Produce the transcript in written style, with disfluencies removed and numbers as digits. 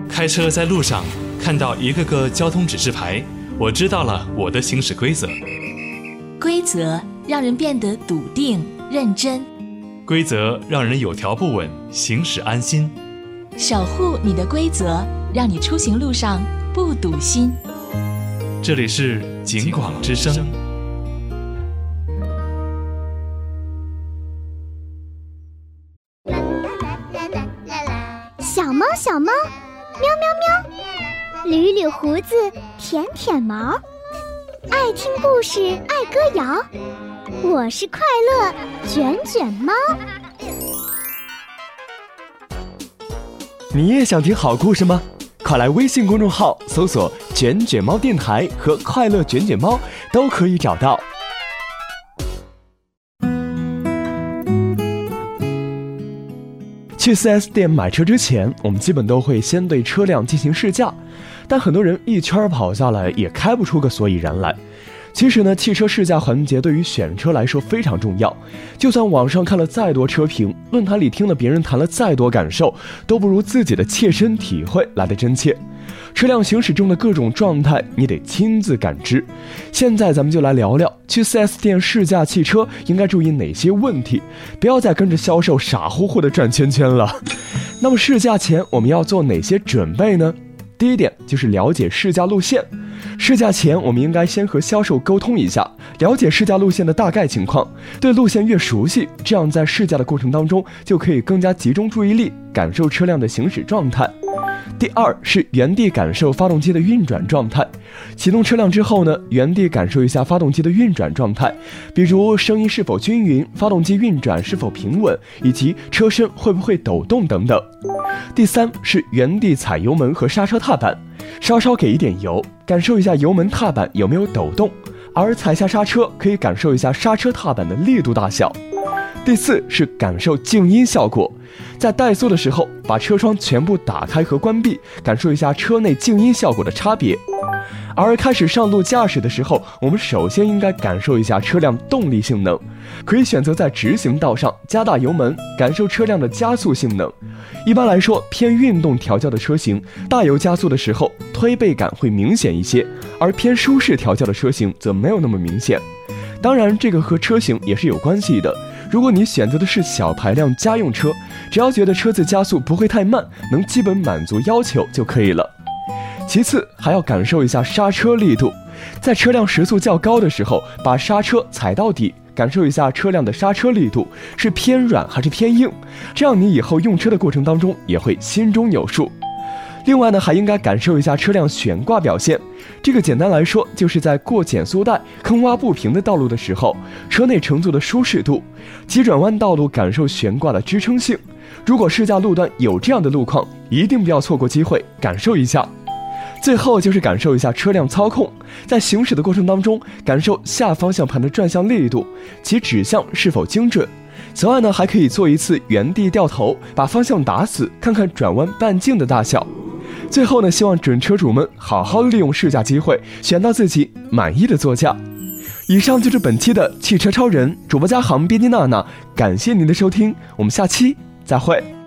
开车在路上看到一个个交通指示牌，我知道了我的行驶规则。 规则让人变得笃定认真， 规则让人有条不紊，行驶安心。 守护你的规则，让你出行路上不堵心。 这里是警广之声。 小猫小猫，喵喵喵，捋捋胡子，舔舔毛，爱听故事，爱歌谣，我是快乐卷卷猫。 你也想听好故事吗？快来微信公众号搜索卷卷猫电台和快乐卷卷猫，都可以找到。去 4S 店买车之前，我们基本都会先对车辆进行试驾，但很多人一圈跑下来也开不出个所以然来。其实呢，汽车试驾环节对于选车来说非常重要，就算网上看了再多车评，论坛里听了别人谈了再多感受，都不如自己的切身体会来得真切。车辆行驶中的各种状态，你得亲自感知。现在咱们就来聊聊，去 4S 店试驾汽车应该注意哪些问题，不要再跟着销售傻乎乎的转圈圈了。那么试驾前我们要做哪些准备呢？第一点就是了解试驾路线。试驾前我们应该先和销售沟通一下，了解试驾路线的大概情况，对路线越熟悉，这样在试驾的过程当中就可以更加集中注意力，感受车辆的行驶状态。第二是原地感受发动机的运转状态。启动车辆之后呢，原地感受一下发动机的运转状态，比如声音是否均匀，发动机运转是否平稳，以及车身会不会抖动等等。第三是原地踩油门和刹车踏板，稍稍给一点油，感受一下油门踏板有没有抖动，而踩下刹车可以感受一下刹车踏板的力度大小。第四是感受静音效果，在怠速的时候把车窗全部打开和关闭，感受一下车内静音效果的差别。而开始上路驾驶的时候，我们首先应该感受一下车辆动力性能，可以选择在直行道上加大油门，感受车辆的加速性能。一般来说，偏运动调教的车型，大油加速的时候推背感会明显一些，而偏舒适调教的车型则没有那么明显。当然，这个和车型也是有关系的。如果你选择的是小排量家用车，只要觉得车子加速不会太慢，能基本满足要求就可以了。其次，还要感受一下刹车力度，在车辆时速较高的时候，把刹车踩到底，感受一下车辆的刹车力度是偏软还是偏硬，这样你以后用车的过程当中也会心中有数。另外呢，还应该感受一下车辆悬挂表现，这个简单来说就是在过减速带、坑洼不平的道路的时候，车内乘坐的舒适度，急转弯道路感受悬挂的支撑性。如果试驾路段有这样的路况，一定不要错过机会，感受一下。最后就是感受一下车辆操控，在行驶的过程当中，感受下方向盘的转向力度，其指向是否精准。此外呢，还可以做一次原地掉头，把方向打死，看看转弯半径的大小。最后呢，希望准车主们好好利用试驾机会，选到自己满意的座驾。以上就是本期的汽车超人，主播嘉航，编辑娜娜，感谢您的收听，我们下期再会。